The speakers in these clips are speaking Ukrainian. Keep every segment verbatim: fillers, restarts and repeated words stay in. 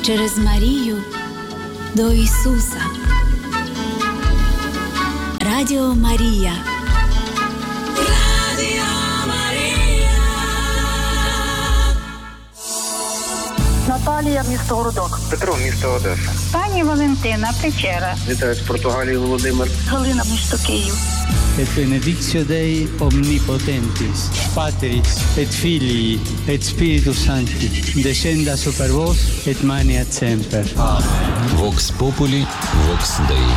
через Марію до Ісуса. Радіо Марія. Радіо Марія. Наталія, місто Городок. Петро, місто Одеса. Пані Валентина, Печера. Вітаю з Португалії, Володимир. Галина, місто Київ. Et benedictio Dei omnipotentis, Patris et Filii et Spiritus Sancti, descenda super vos et maniat semper. Vox Populi, Vox Dei.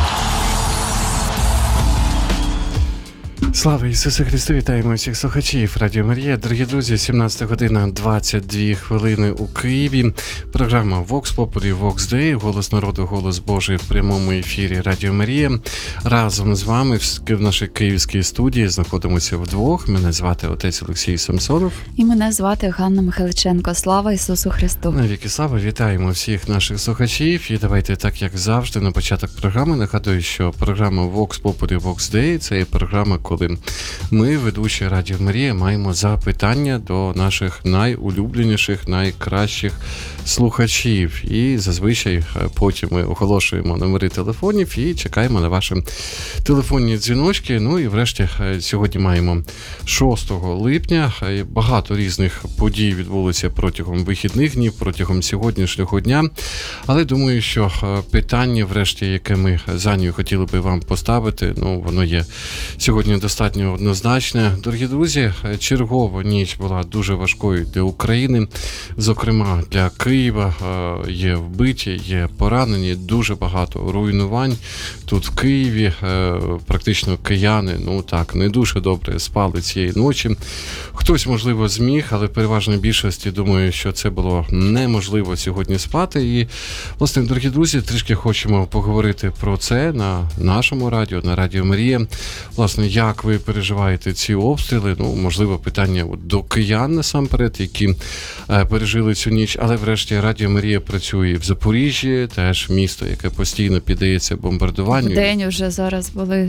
Слава Ісусу Христу! Вітаємо всіх слухачів Радіо Марія. Дорогі друзі, сімнадцята година двадцять дві хвилини у Києві. Програма Vox Populi, Vox Dei, голос народу, голос Божий в прямому ефірі Радіо Марія. Разом з вами в нашій київській студії знаходимося вдвох. Мене звати отець Олексій Самсонов. І мене звати Ганна Михайличенко. Слава Ісусу Христу! Навіки слава! Вітаємо всіх наших слухачів. І давайте, так як завжди, на початок програми нагадую, що програма Vox Populi, Vox Dei – це є програма, коли ми, ведучі Радіо Марія, маємо запитання до наших найулюбленіших, найкращих слухачів. І зазвичай потім ми оголошуємо номери телефонів і чекаємо на ваші телефонні дзвіночки. Ну і врешті сьогодні маємо шостого липня. Багато різних подій відбулося протягом вихідних днів, протягом сьогоднішнього дня. Але думаю, що питання, врешті, яке ми з Анією хотіли би вам поставити, ну, воно є сьогодні достатньо однозначне. Дорогі друзі, чергова ніч була дуже важкою для України, зокрема для Києва. Є вбиті, є поранені, дуже багато руйнувань. Тут в Києві практично кияни, ну так, не дуже добре спали цієї ночі. Хтось, можливо, зміг, але переважно більшості думаю, що це було неможливо сьогодні спати. І, власне, дорогі друзі, трішки хочемо поговорити про це на нашому радіо, на Радіо Марія. Власне, як ви переживаєте ці обстріли? Ну, можливо, питання до киян насамперед, які е, пережили цю ніч. Але, врешті, Радіо Марія працює в Запоріжжі, теж місто, яке постійно піддається бомбардуванню. В день уже зараз були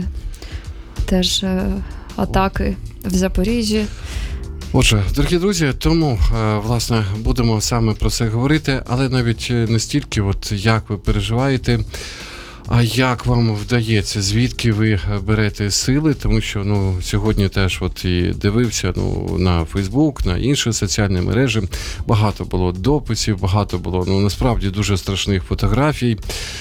теж е, атаки в Запоріжжі. Отже, дорогі друзі, тому, власне, будемо саме про це говорити, але навіть не стільки, от як ви переживаєте, а як вам вдається, звідки ви берете сили, тому що, ну, сьогодні теж от і дивився, ну, на Фейсбук, на інші соціальні мережі, багато було дописів, багато було, ну, насправді дуже страшних фотографій,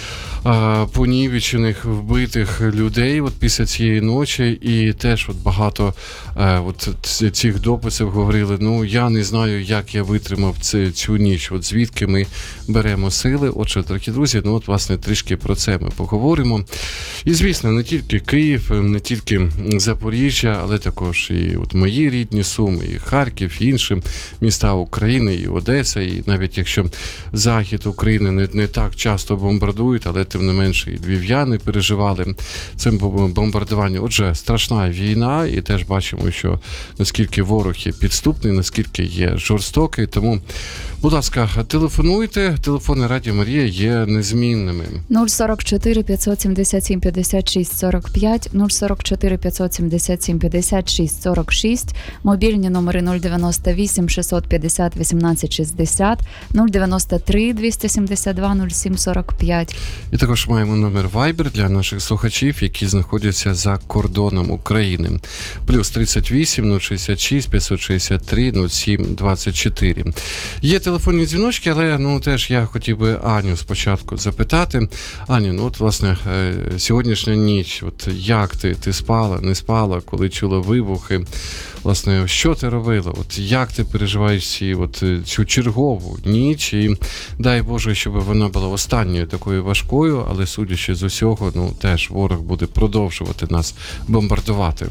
понівечених, вбитих людей от після цієї ночі, і теж от багато от цих дописів говорили, ну, я не знаю, як я витримав цю, цю ніч, от звідки ми беремо сили. Отже, дорогі друзі, ну, от, власне, трішки про це ми поговоримо. І, звісно, не тільки Київ, не тільки Запоріжжя, але також і от мої рідні Суми, і Харків, і інші міста України, і Одеса, і навіть якщо захід України не, не так часто бомбардують, але тим не менше і львів'яни переживали це бомбардування. Отже, страшна війна, і теж бачимо, що наскільки ворог є підступний, наскільки є жорстокий. Тому, будь ласка, телефонуйте. Телефони Радіо Марія є незмінними. нуль сорок чотири п'ятсот сімдесят сім п'ятдесят шість сорок п'ять, нуль сорок чотири п'ятсот сімдесят сім п'ятдесят шість сорок шість, мобільні номери нуль дев'яносто вісім шістсот п'ятдесят вісімнадцять шістдесят, нуль дев'яносто три двісті сімдесят два нуль сім сорок п'ять. І також маємо номер Viber для наших слухачів, які знаходяться за кордоном України. Плюс тридцять вісім нуль шістдесят шість п'ятсот шістдесят три нуль сім двадцять чотири. Є телефонні дзвіночки, але, ну, теж я хотів би Аню спочатку запитати. Аню, ну, от, власне, сьогоднішня ніч, от як ти, ти спала, не спала, коли чула вибухи? Власне, що ти робила? От як ти переживаєш ці, от, цю чергову ніч? І дай Боже, щоб вона була останньою такою важкою, але, судячи з усього, ну, теж ворог буде продовжувати нас бомбардувати.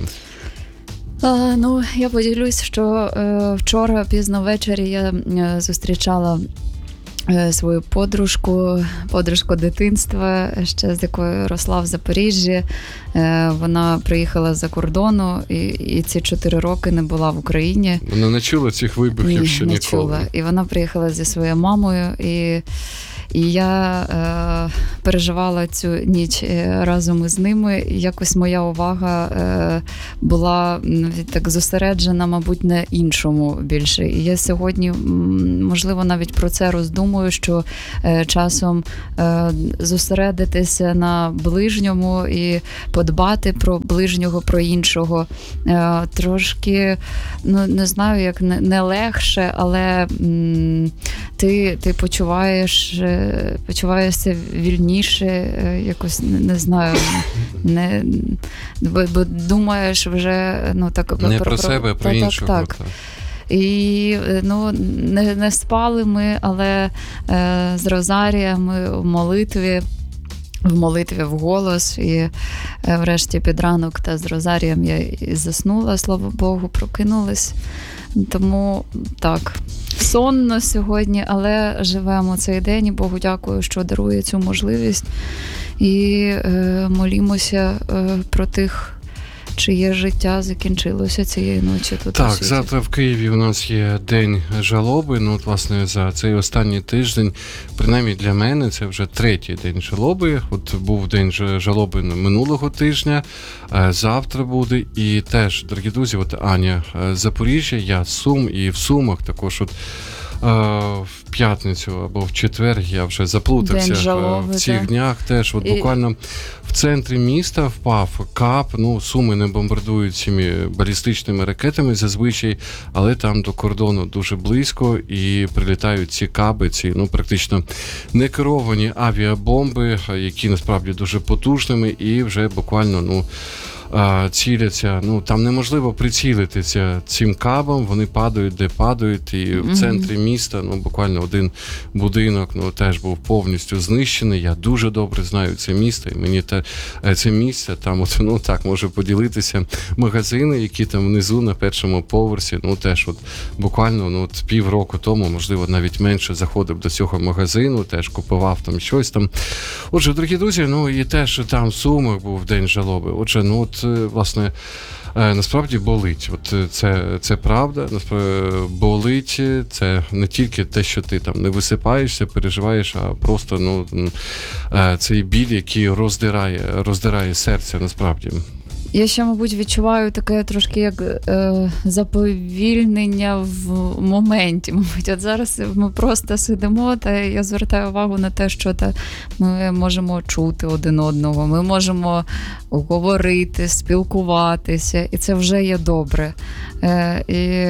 А, ну, я поділюсь, що е, вчора пізно ввечері я е, зустрічала е, свою подружку, подружку дитинства, ще з якою росла в Запоріжжі. Е, вона приїхала з-за кордону і, і ці чотири роки не була в Україні. Вона не чула цих вибухів Ні, ще не ніколи. Чула. І вона приїхала зі своєю мамою, і І я е, переживала цю ніч разом із ними. Якось моя увага була так зосереджена, мабуть, на іншому більше. І я сьогодні, можливо, навіть про це роздумую, що часом зосередитися на ближньому і подбати про ближнього, про іншого трошки, ну, не знаю, як не, не легше, але м, ти, ти почуваєш, почуваєшся вільніше, якось, не, не знаю, не, бо, бо думаєш вже, ну, так, не про, про себе, про так, іншого. Так, так. І, ну, не, не спали ми, але е, з розаріями в молитві, в молитві вголос, і е, врешті під ранок та з розарієм я і заснула, слава Богу, прокинулась. Тому так, сонно сьогодні, але живемо цей день, і Богу дякую, що дарує цю можливість. І е, молімося е, про тих, чиє життя закінчилося цієї ночі тут. Так, завтра в Києві у нас є день жалоби. Ну, от, власне, за цей останній тиждень, принаймні для мене, це вже третій день жалоби. От був день жалоби минулого тижня, завтра буде. І теж, дорогі друзі, от Аня з Запоріжжя, я з Сум, і в Сумах також от в п'ятницю або в четвер я вже заплутався жалоби, в цих так. днях. Теж от І... буквально в центрі міста впав кап. Ну, Суми не бомбардують цими балістичними ракетами зазвичай, але там до кордону дуже близько і прилітають ці каби, ці, ну, практично некеровані авіабомби, які насправді дуже потужними, і вже буквально, ну, ціляться, ну, там неможливо прицілитися цим кабом, вони падають, де падають, і mm-hmm. в центрі міста, ну, буквально один будинок, ну, теж був повністю знищений. Я дуже добре знаю це місто, і мені те, це місце, там, от, ну, так, можу поділитися, магазини, які там внизу, на першому поверсі, ну, теж, от, буквально, ну, от, півроку тому, можливо, навіть менше, заходив до цього магазину, теж купував там щось там. Отже, дорогі друзі, ну, і теж там в Сумах був день жалоби. Отже, ну, от, власне, насправді болить. От це, це правда, насправді болить. Це не тільки те, що ти там не висипаєшся, переживаєш, а просто, ну, цей біль, який роздирає, роздирає серце, насправді. Я ще, мабуть, відчуваю таке трошки як е, заповільнення в моменті. Мабуть, от зараз ми просто сидимо, та я звертаю увагу на те, що та, ми можемо чути один одного, ми можемо говорити, спілкуватися, і це вже є добре. Е,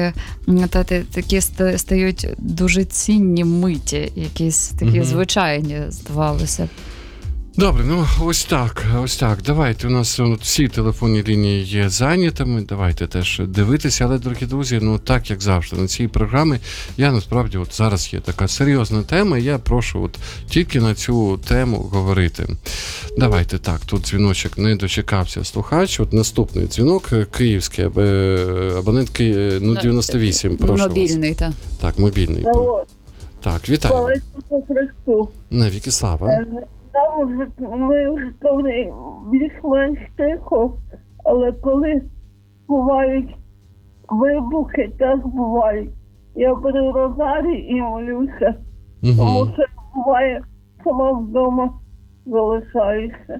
і та, такі стають дуже цінні миті, якісь такі угу. звичайні, здавалося. Добре, ну ось так, ось так. Давайте, у нас всі телефонні лінії є зайнятими, давайте теж дивитися, але, дорогі друзі, ну так, як завжди, на цій програмі я, насправді, от зараз є така серйозна тема, і я прошу от тільки на цю тему говорити. Давайте так, тут дзвіночок не дочекався слухач, от наступний дзвінок, київський, абонент Ки... ну, дев'яносто вісім, прошу мобільний, вас. так. Так, мобільний. Алло. Так, вітаю. Слава Ісусу Христу. Навіки слава. Там вже ми вже коли більш-менш тихо, але коли бувають вибухи, так бувають. Я беру розарій і молюся, угу. тому що буває, сама вдома залишаюся.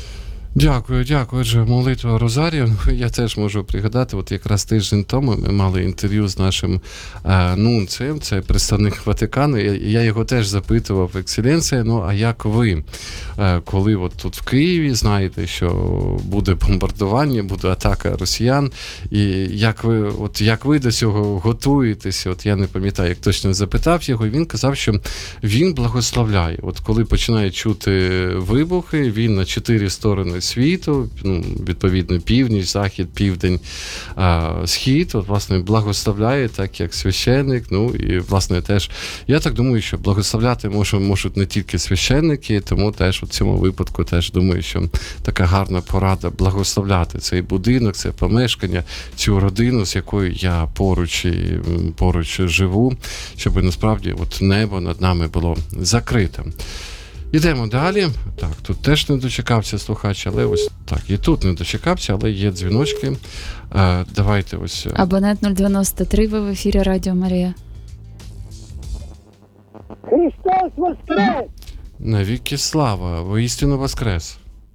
Дякую, дякую. Отже, молитва Розарію. Я теж можу пригадати, от якраз тиждень тому ми мали інтерв'ю з нашим е, нунцем, це представник Ватикану, і я його теж запитував, екселенція, ну, а як ви, е, коли от тут в Києві знаєте, що буде бомбардування, буде атака росіян, і як ви, от як ви до цього готуєтеся? От я не пам'ятаю, як точно запитав його, і він казав, що він благословляє. От коли починає чути вибухи, він на чотири сторони світу, ну, відповідно, північ, захід, південь, а, схід, от, власне, благословляє, так як священник, ну, і, власне, теж, я так думаю, що благословляти можуть, можуть не тільки священники, тому теж у цьому випадку теж думаю, що така гарна порада благословляти цей будинок, це помешкання, цю родину, з якою я поруч, і, поруч живу, щоб, насправді, от небо над нами було закрите. Ідемо далі. Так, тут теж не дочекався слухач, але ось так, і тут не дочекався, але є дзвіночки. Е, давайте ось... Абонент нуль дев'яносто три, ви в ефірі Радіо Марія. Христос воскрес! Навіки слава, воістину воскрес.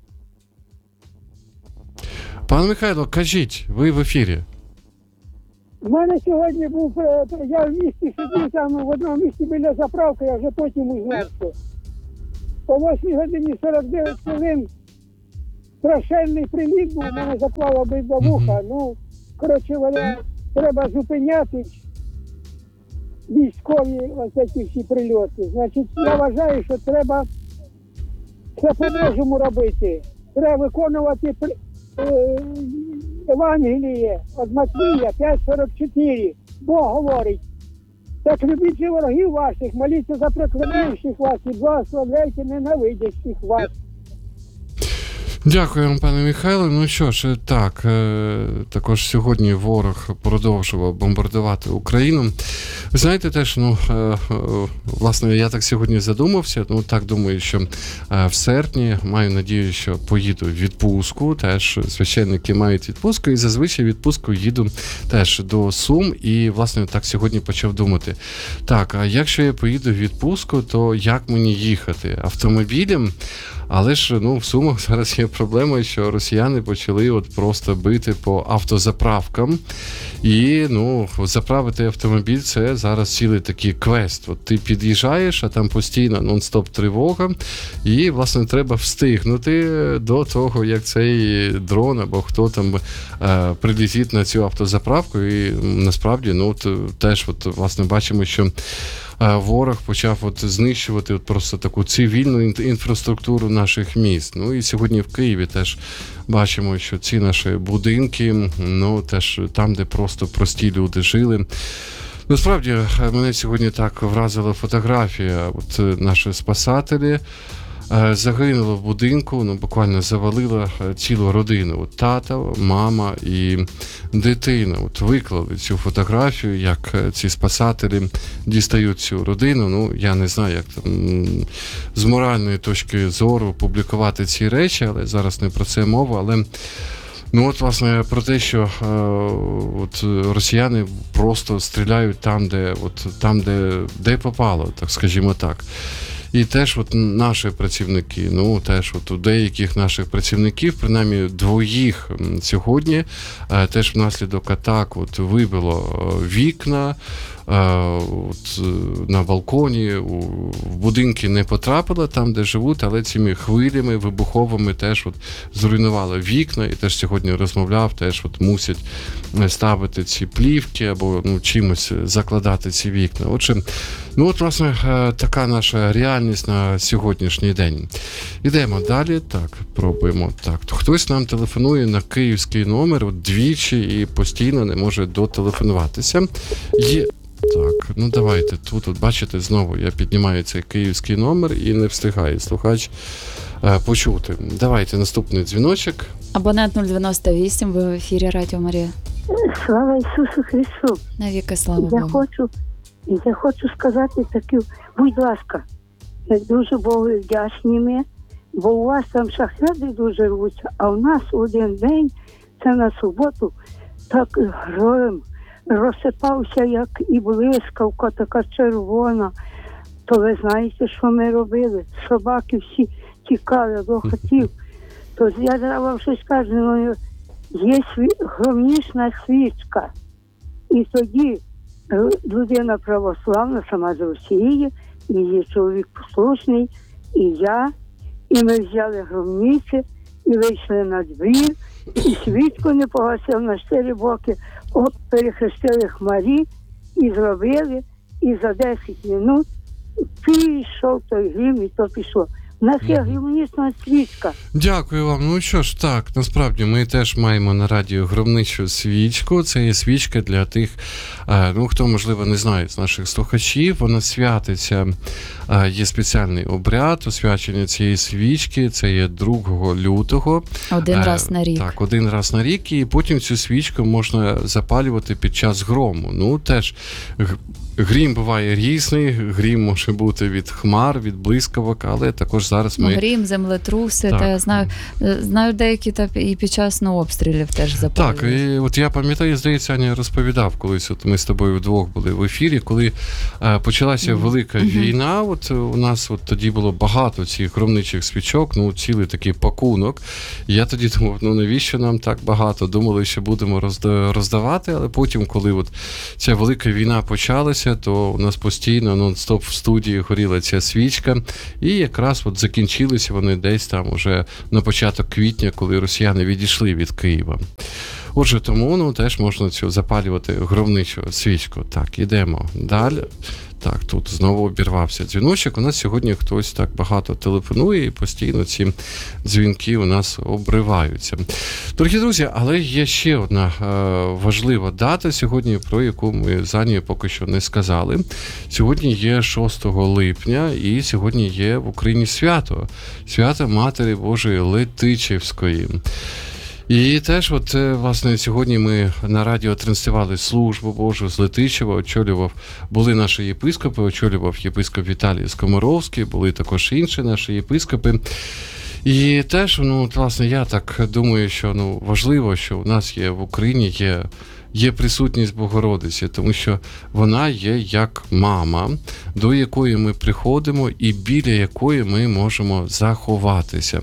Пан Михайло, кажіть, ви в ефірі. У мене сьогодні був, е, я в місті сидів там в одному місці біля заправки, я вже потім узнав. що. По восьмій годині сорок дев'ять хвилин страшенний приліт був, у мене заклало обидва вуха. Ну, коротше говоря, треба зупиняти військові ось ці всі прильоти. Значить, я вважаю, що треба це по-божому робити. Треба виконувати при- е, Євангеліє від Матвія п'ять сорок чотири. Бог говорить: так любіть же ворогів ваших, моліться за проклянувших вас і благословляйте ненавидящих вас. Дякую, пане Михайло. Ну що ж, так, е, також сьогодні ворог продовжував бомбардувати Україну. Ви знаєте теж, ну, е, е, власне, я так сьогодні задумався, ну, так думаю, що е, в серпні, маю надію, що поїду в відпустку, теж священники мають відпустку, і зазвичай в відпустку їду теж до Сум, і, власне, так сьогодні почав думати. Так, а якщо я поїду в відпустку, то як мені їхати? Автомобілем? Але ж, ну, в Сумах зараз є проблема, що росіяни почали от просто бити по автозаправкам. І, ну, заправити автомобіль – це зараз цілий такий квест. От ти під'їжджаєш, а там постійно нон-стоп тривога. І, власне, треба встигнути до того, як цей дрон або хто там е, прилетить на цю автозаправку. І насправді, ну, от, теж, от, власне, бачимо, що ворог почав от знищувати от просто таку цивільну інфраструктуру наших міст. Ну і сьогодні в Києві теж бачимо, що ці наші будинки, ну теж там, де просто прості люди жили. Насправді, мене сьогодні так вразила фотографія. От наші спасателі загинули в будинку, ну буквально завалила цілу родину. От тата, мама і дитина. От виклали цю фотографію, як ці спасателі дістають цю родину. Ну, я не знаю, як там з моральної точки зору публікувати ці речі, але зараз не про це мова. Але ну от, власне, про те, що е, от росіяни просто стріляють там, де, от, там, де, де попало, так скажімо так. І теж от наші працівники, ну теж от у деяких наших працівників, принаймні двоїх сьогодні, теж внаслідок атак от вибило вікна, от на балконі, в будинки не потрапило там, де живуть, але цими хвилями вибуховими теж от зруйнували вікна, і теж сьогодні розмовляв, теж от мусять ставити ці плівки або ну, чимось закладати ці вікна. Отже, ну от, власне, така наша реальність на сьогоднішній день. Ідемо далі. Так, пробуємо. Так, хтось нам телефонує на київський номер от двічі і постійно не може дотелефонуватися. Є... Так, ну давайте. Тут, от, бачите, знову я піднімаю цей київський номер і не встигає слухач е, почути. Давайте наступний дзвіночок. Абонент нуль дев'яносто вісім, ви в ефірі Радіо Марія. Слава Ісусу Христу! Навіки слава Я Богу. хочу, я хочу сказати таке, будь ласка, дуже Богу вдячні ми, бо у вас там шахеди дуже рвуться, а у нас один день, це на суботу, так гроєм розсипався, як і блискавка, така червона. То ви знаєте, що ми робили? Собаки всі тікали до хатів. То я зараз вам щось кажу, ну, є сві... громнішна свічка. І тоді людина православна, сама з Росії, її чоловік послушний, і я, і ми взяли громниці, і вийшли на двір, і свічку не погасив на чотири боки, от перехрестили хмарі, і зробили, і за десять минут пішов той грім, і то пішло. У нас є громнічна свічка. Дякую вам. Ну що ж, так, насправді ми теж маємо на радіо громничу свічку. Це є свічка для тих, ну, хто, можливо, не знає з наших слухачів. Вона святиться, є спеціальний обряд освячення цієї свічки. Це є другого лютого. Один раз на рік. Так, один раз на рік. І потім цю свічку можна запалювати під час грому. Ну, теж грім буває різний. Грім може бути від хмар, від блискавок, але також також зараз ми... Грім, землетруси, Так. та я знаю, знаю деякі та і під час ну, обстрілів теж запалюють. Так, і от я пам'ятаю, здається, Аня розповідав колись, от ми з тобою вдвох були в ефірі, коли е, почалася mm-hmm. велика mm-hmm. війна, от у нас от тоді було багато цих громничих свічок, ну, цілий такий пакунок. І я тоді думав, ну навіщо нам так багато? Думали, що будемо розда- роздавати, але потім, коли от ця велика війна почалася, то у нас постійно нон-стоп в студії горіла ця свічка, і якраз от закінчилися вони десь там уже на початок квітня, коли росіяни відійшли від Києва. Отже, тому ну, теж можна цю запалювати громничу свічку. Так, ідемо далі. Так, тут знову обірвався дзвіночок. У нас сьогодні хтось так багато телефонує і постійно ці дзвінки у нас обриваються. Дорогі друзі, але є ще одна е, важлива дата сьогодні, про яку ми за нею поки що не сказали. Сьогодні є шостого липня і сьогодні є в Україні свято. Свято Матері Божої Летичівської. І теж, от, власне, сьогодні ми на радіо транслювали службу Божу з Летичева, очолював, були наші єпископи, очолював єпископ Віталій Скоморовський, були також інші наші єпископи. І теж, ну, от, власне, я так думаю, що ну, важливо, що у нас є в Україні є, є присутність Богородиці, тому що вона є як мама, до якої ми приходимо і біля якої ми можемо заховатися.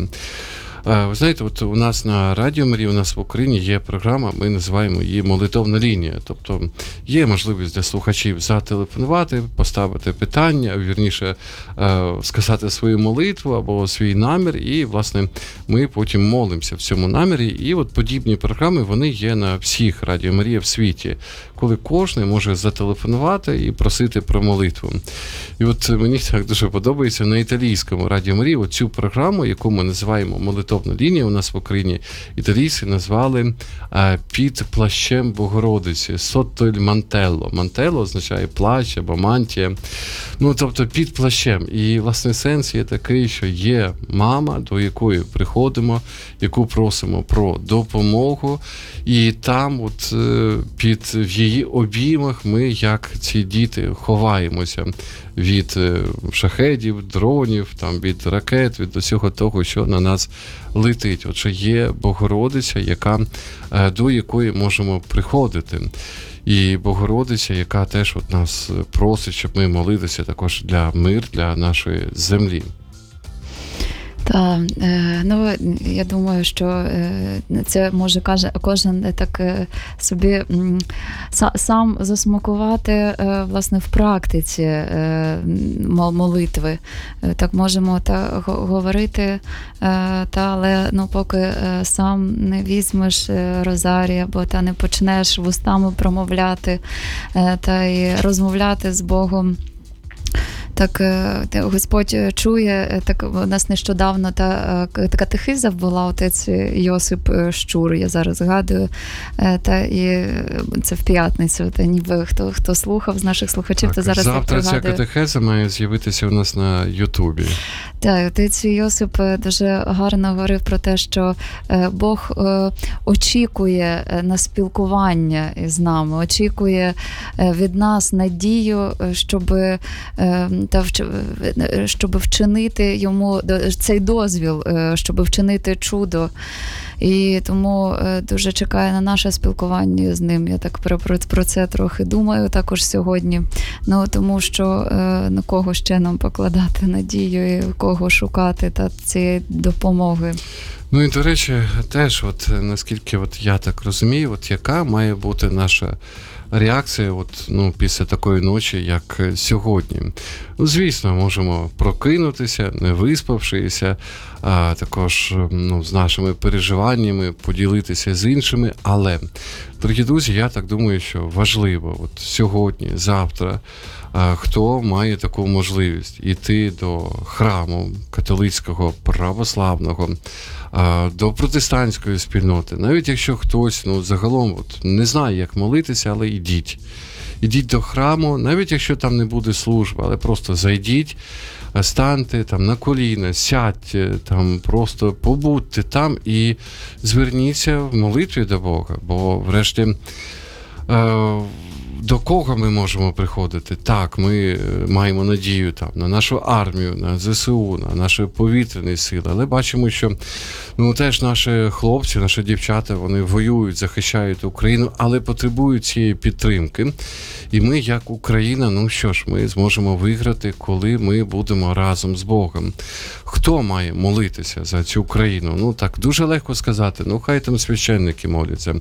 Ви знаєте, от у нас на Радіо Марія, у нас в Україні є програма, ми називаємо її «Молитовна лінія». Тобто є можливість для слухачів зателефонувати, поставити питання, вірніше сказати свою молитву або свій намір, і, власне, ми потім молимося в цьому намірі. І от подібні програми, вони є на всіх Радіо Марія в світі, коли кожен може зателефонувати і просити про молитву. І от мені так дуже подобається на італійському Радіо Марія оцю програму, яку ми називаємо «Молитовна лінія» у нас в Україні, італійці назвали «Під плащем Богородиці», «Sotto il mantello». «Mantello» означає плащ або мантія. Ну, тобто під плащем. І, власне, сенс є такий, що є мама, до якої приходимо, яку просимо про допомогу, і там от під в її обіймах ми, як ці діти, ховаємося від шахедів, дронів, там, від ракет, від усього того, що на нас летить. Отже, є Богородиця, яка, до якої можемо приходити. І Богородиця, яка теж от нас просить, щоб ми молилися також для мир, для нашої землі. Так, ну, я думаю, що це може каже, кожен так собі сам засмакувати, власне, в практиці молитви. Так можемо так говорити, та, але ну, поки сам не візьмеш розарій, або та не почнеш вустами промовляти та й розмовляти з Богом, так Господь чує. Так у нас нещодавно та, така катехиза була, отець Йосип Щур, я зараз згадую, та і це в п'ятницю, та ніби хто, хто слухав з наших слухачів, так, то зараз завтра я пригадую. Ця катехиза має з'явитися у нас на Ютубі. Так, отець Йосип дуже гарно говорив про те, що Бог очікує на спілкування із нами, очікує від нас надію, щоб та щоб вчинити йому цей дозвіл, щоб вчинити чудо. І тому дуже чекає на наше спілкування з ним. Я так про, про, про це трохи думаю також сьогодні. Ну, тому що на кого ще нам покладати надію і кого шукати та цієї допомоги. Ну і, до речі, теж, от наскільки от я так розумію, от яка має бути наша реакція от, ну, після такої ночі, як сьогодні. Ну, звісно, можемо прокинутися, не виспавшися, а також ну, з нашими переживаннями поділитися з іншими, але, дорогі друзі, я так думаю, що важливо от сьогодні, завтра, а, хто має таку можливість іти до храму католицького, православного, а, до протестантської спільноти, навіть якщо хтось ну, загалом от, не знає, як молитися, але ідіть. Ідіть до храму, навіть якщо там не буде служби, але просто зайдіть, станьте там на коліна, сядьте, там просто побудьте там і зверніться в молитві до Бога, бо врешті до кого ми можемо приходити? Так, ми маємо надію там на нашу армію, на зе се у, на наші повітряні сили, але бачимо, що ну, теж наші хлопці, наші дівчата, вони воюють, захищають Україну, але потребують цієї підтримки. І ми, як Україна, ну що ж, ми зможемо виграти, коли ми будемо разом з Богом. Хто має молитися за цю країну? Ну, так, дуже легко сказати. Ну, хай там священники моляться,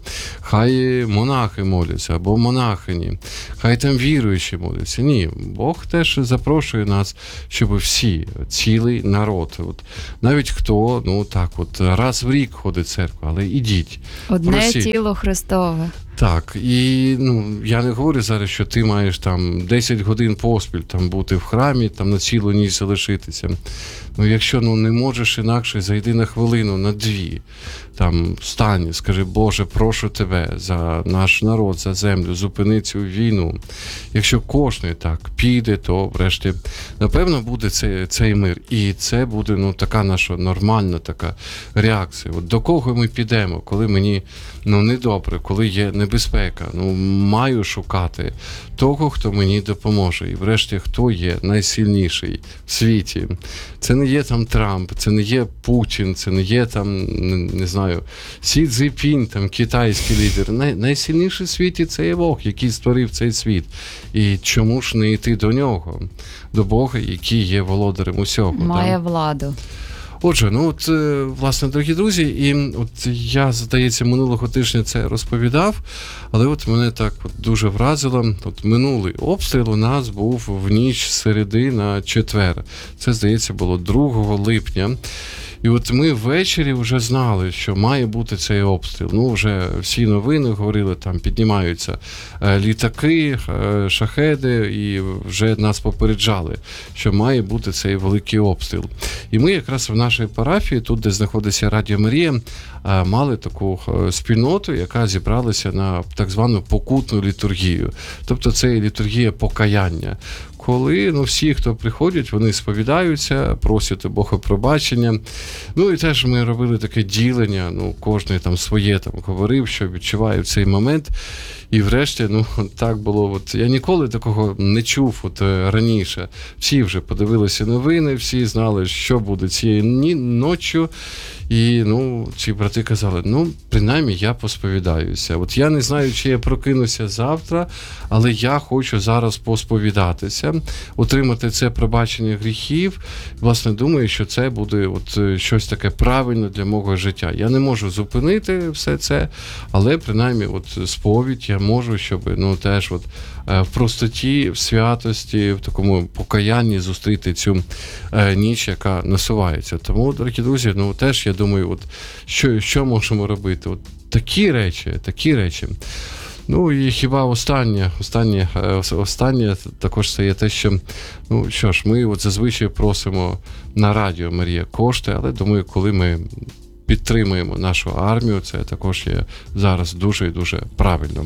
хай монахи моляться, або монахині, хай там віруючі моляться. Ні, Бог теж запрошує нас, щоб всі, цілий народ, от, навіть хто, ну так, от раз в рік ходить в церкву, але ідіть. Одне просіть. тіло Христове. Так, і ну, я не говорю зараз, що ти маєш там десять годин поспіль там бути в храмі, там на цілу ніч залишитися. Ну, якщо ну, не можеш інакше, зайди на хвилину, на дві. Там встань, скажи, Боже, прошу тебе за наш народ, за землю, зупини цю війну. Якщо кожен так піде, то врешті, напевно, буде цей, цей мир. І це буде ну, така наша нормальна така реакція. От до кого ми підемо, коли мені ну, недобре, коли є небезпека. Ну, маю шукати того, хто мені допоможе. І врешті, хто є найсильніший в світі. Це не є там Трамп, це не є Путін, це не є там, не знаю, Сі Цзіньпінь, там китайський лідер. Най, найсильніший в світі це є Бог, який створив цей світ. І чому ж не йти до нього, до Бога, який є володарем усього. Має да? владу. Отже, ну от, власне, дорогі друзі, і от я, здається, минулого тижня це розповідав, але от мене так от дуже вразило, от минулий обстріл у нас був в ніч з середи на четвер. Це, здається, було другого липня. І от ми ввечері вже знали, що має бути цей обстріл. Ну, вже всі новини говорили, там піднімаються літаки, шахеди, і вже нас попереджали, що має бути цей великий обстріл. І ми якраз в нашій парафії, тут, де знаходиться Радіо Марія, мали таку спільноту, яка зібралася на так звану покутну літургію. Тобто це літургія покаяння. Коли ну, всі, хто приходять, вони сповідаються, просять у Бога пробачення. Ну і теж ми робили таке ділення, ну, кожен там своє там говорив, що відчуває в цей момент. І врешті, ну, так було, от я ніколи такого не чув от раніше. Всі вже подивилися новини, всі знали, що буде цієї ночі. І, ну, ці брати казали, ну, принаймні, я посповідаюся. От я не знаю, чи я прокинуся завтра, але я хочу зараз посповідатися, отримати це пробачення гріхів. Власне, думаю, що це буде от щось таке правильне для мого життя. Я не можу зупинити все це, але, принаймні, от сповідь я можу, щоб, ну, теж от в простоті, в святості, в такому покаянні зустріти цю е, ніч, яка насувається. Тому, дорогі друзі, ну, теж, я думаю, от, що, що можемо робити? От такі речі, такі речі. Ну, і хіба останнє, останнє, останнє також це є те, що, ну, що ж, ми от зазвичай просимо на Радіо Марія кошти, але, думаю, коли ми підтримуємо нашу армію, це також є зараз дуже і дуже правильно.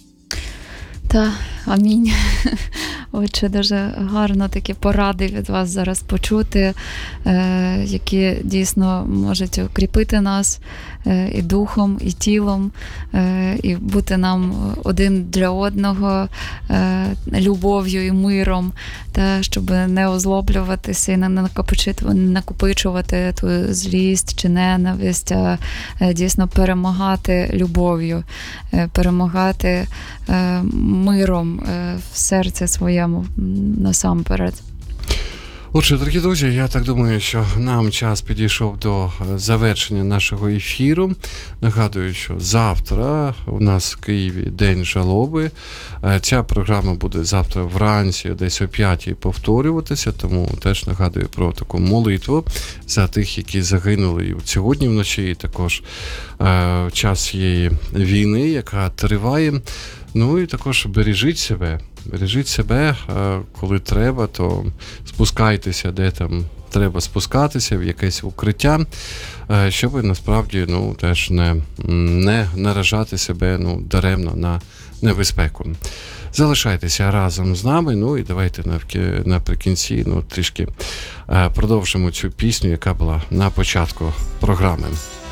Та, амінь. Отже, дуже гарно такі поради від вас зараз почути, е, які дійсно можуть укріпити нас е, і духом, і тілом, е, і бути нам один для одного е, любов'ю і миром, та, щоб не озлоблюватися і не накопичувати ту злість чи ненависть, а е, дійсно перемагати любов'ю, е, перемагати е, миром е, в серці своєму насамперед. Отже, дорогі друзі, я так думаю, що нам час підійшов до завершення нашого ефіру. Нагадую, що завтра у нас в Києві День жалоби. Ця програма буде завтра вранці, десь о п'ятій повторюватися, тому теж нагадую про таку молитву за тих, які загинули і сьогодні вночі, і також в час цієї війни, яка триває. Ну і також бережіть себе. Бережіть себе, коли треба, то спускайтеся, де там треба спускатися, в якесь укриття, щоб насправді ну, теж не, не наражати себе ну, даремно на небезпеку. Залишайтеся разом з нами, ну і давайте наприкінці ну, трішки продовжимо цю пісню, яка була на початку програми.